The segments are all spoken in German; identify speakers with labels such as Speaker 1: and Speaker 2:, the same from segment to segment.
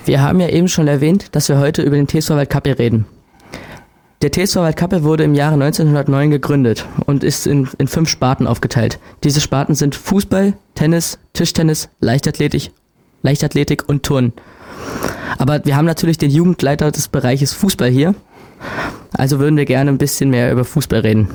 Speaker 1: Wir haben ja eben schon erwähnt, dass wir heute über den TSV Waldkappel reden. Der TSV Waldkappel wurde im Jahre 1909 gegründet und ist in 5 Sparten aufgeteilt. Diese Sparten sind Fußball, Tennis, Tischtennis, Leichtathletik und Turnen. Aber wir haben natürlich den Jugendleiter des Bereiches Fußball hier. Also würden wir gerne ein bisschen mehr über Fußball reden.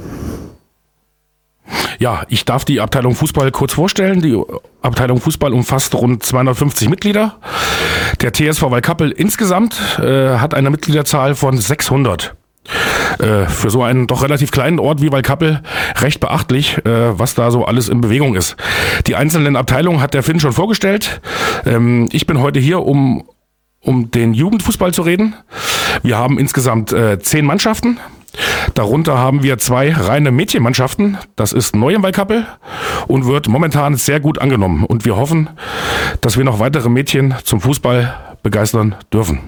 Speaker 2: Ja, ich darf die Abteilung Fußball kurz vorstellen. Die Abteilung Fußball umfasst rund 250 Mitglieder. Der TSV Waldkappel insgesamt hat eine Mitgliederzahl von 600. Für so einen doch relativ kleinen Ort wie Waldkappel recht beachtlich, was da so alles in Bewegung ist. Die einzelnen Abteilungen hat der Finn schon vorgestellt. Ich bin heute hier, um den Jugendfußball zu reden. Wir haben insgesamt 10 Mannschaften. Darunter haben wir 2 reine Mädchenmannschaften. Das ist neu in Waldkappel und wird momentan sehr gut angenommen. Und wir hoffen, dass wir noch weitere Mädchen zum Fußball begeistern dürfen.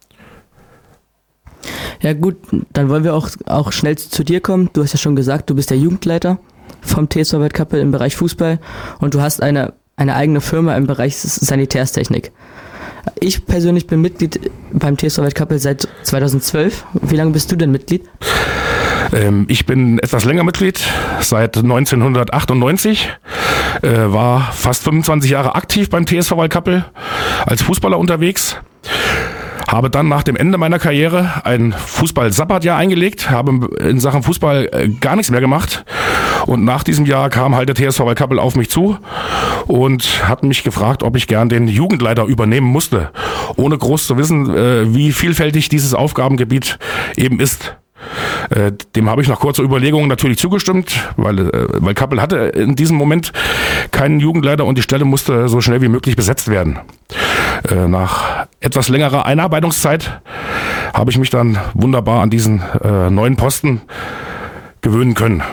Speaker 1: Ja gut, dann wollen wir auch schnell zu dir kommen. Du hast ja schon gesagt, du bist der Jugendleiter vom TSV Waldkappel im Bereich Fußball und du hast eine eigene Firma im Bereich Sanitärstechnik. Ich persönlich bin Mitglied beim TSV Waldkappel seit 2012. Wie lange bist du denn Mitglied?
Speaker 2: Ich bin etwas länger Mitglied, seit 1998, war fast 25 Jahre aktiv beim TSV Waldkappel als Fußballer unterwegs. Habe dann nach dem Ende meiner Karriere ein Fußball-Sabbatjahr eingelegt, habe in Sachen Fußball gar nichts mehr gemacht. Und nach diesem Jahr kam halt der TSV Waldkappel auf mich zu und hat mich gefragt, ob ich gern den Jugendleiter übernehmen musste, ohne groß zu wissen, wie vielfältig dieses Aufgabengebiet eben ist. Dem habe ich nach kurzer Überlegung natürlich zugestimmt, weil Waldkappel hatte in diesem Moment keinen Jugendleiter und die Stelle musste so schnell wie möglich besetzt werden. Nach etwas längerer Einarbeitungszeit habe ich mich dann wunderbar an diesen neuen Posten gewöhnen können.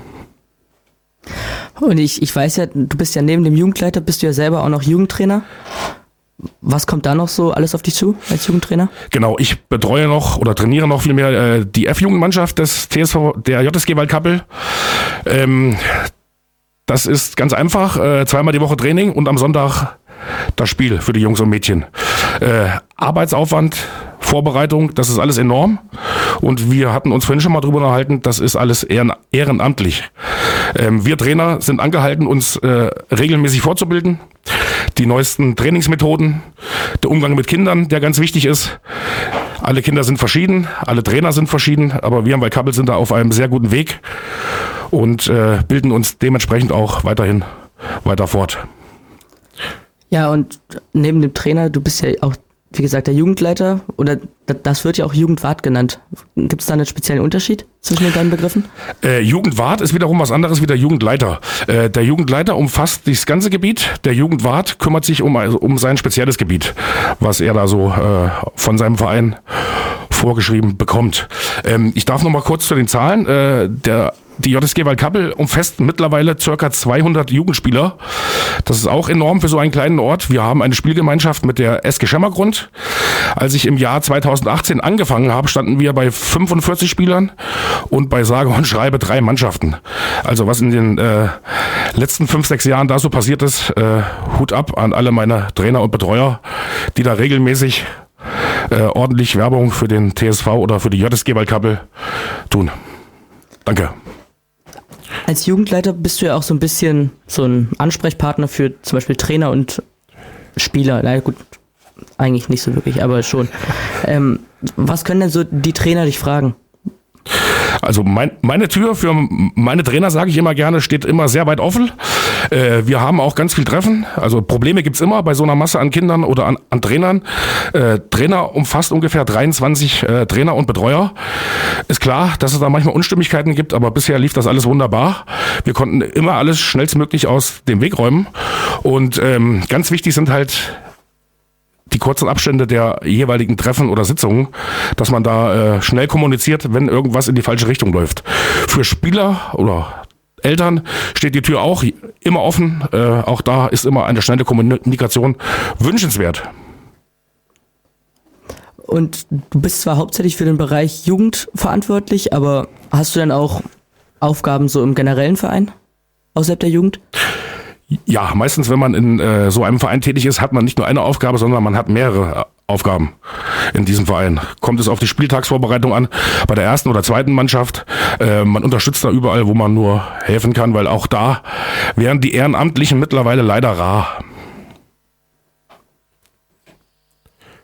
Speaker 1: Und ich weiß ja, du bist ja neben dem Jugendleiter, bist du ja selber auch noch Jugendtrainer. Was kommt da noch so alles auf dich zu als Jugendtrainer? Genau, ich betreue noch oder trainiere noch vielmehr die F-Jugendmannschaft des TSV, der JSG Waldkappel.
Speaker 2: Das ist ganz einfach, 2-mal die Woche Training und am Sonntag das Spiel für die Jungs und Mädchen. Arbeitsaufwand, Vorbereitung, das ist alles enorm. Und wir hatten uns vorhin schon mal drüber unterhalten, das ist alles ehrenamtlich. Wir Trainer sind angehalten, uns regelmäßig fortzubilden. Die neuesten Trainingsmethoden, der Umgang mit Kindern, der ganz wichtig ist. Alle Kinder sind verschieden, alle Trainer sind verschieden, aber wir in Waldkappel sind da auf einem sehr guten Weg und bilden uns dementsprechend auch weiterhin weiter fort. Ja, und neben dem Trainer, du bist ja auch, wie gesagt, der Jugendleiter, oder das wird ja auch Jugendwart genannt. Gibt es da einen speziellen Unterschied zwischen den beiden Begriffen? Jugendwart ist wiederum was anderes wie der Jugendleiter. Der Jugendleiter umfasst das ganze Gebiet, der Jugendwart kümmert sich um sein spezielles Gebiet, was er da so von seinem Verein vorgeschrieben bekommt. Ich darf noch mal kurz zu den Zahlen. Die JSG Waldkappel umfasst mittlerweile ca. 200 Jugendspieler. Das ist auch enorm für so einen kleinen Ort. Wir haben eine Spielgemeinschaft mit der SG Schemmergrund. Als ich im Jahr 2018 angefangen habe, standen wir bei 45 Spielern und bei sage und schreibe 3 Mannschaften. Also was in den letzten 5-6 Jahren da so passiert ist, Hut ab an alle meine Trainer und Betreuer, die da regelmäßig ordentlich Werbung für den TSV oder für die JSG Waldkappel tun. Danke. Als Jugendleiter bist du ja auch so ein bisschen so ein Ansprechpartner für zum Beispiel Trainer und Spieler. Na gut, eigentlich nicht so wirklich, aber schon. Was können denn so die Trainer dich fragen? Also meine Tür für meine Trainer, sage ich immer gerne, steht immer sehr weit offen. Wir haben auch ganz viel Treffen. Also Probleme gibt's immer bei so einer Masse an Kindern oder an Trainern. Trainer umfasst ungefähr 23 Trainer und Betreuer. Ist klar, dass es da manchmal Unstimmigkeiten gibt, aber bisher lief das alles wunderbar. Wir konnten immer alles schnellstmöglich aus dem Weg räumen. Und ganz wichtig sind halt die kurzen Abstände der jeweiligen Treffen oder Sitzungen, dass man da schnell kommuniziert, wenn irgendwas in die falsche Richtung läuft. Für Spieler oder Eltern steht die Tür auch immer offen. Auch da ist immer eine schnelle Kommunikation wünschenswert. Und du bist zwar hauptsächlich für den Bereich Jugend verantwortlich, aber hast du denn auch Aufgaben so im generellen Verein, außerhalb der Jugend? Ja, meistens, wenn man in so einem Verein tätig ist, hat man nicht nur eine Aufgabe, sondern man hat mehrere Aufgaben in diesem Verein. Kommt es auf die Spieltagsvorbereitung an, bei der ersten oder zweiten Mannschaft. Man unterstützt da überall, wo man nur helfen kann, weil auch da werden die Ehrenamtlichen mittlerweile leider rar.